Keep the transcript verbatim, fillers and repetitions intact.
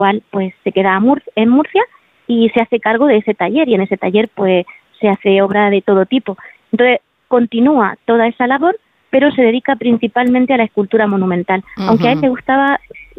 cual pues se queda en Murcia y se hace cargo de ese taller, y en ese taller pues se hace obra de todo tipo. Entonces continúa toda esa labor, pero se dedica principalmente a la escultura monumental. Uh-huh. Aunque a él le gustaba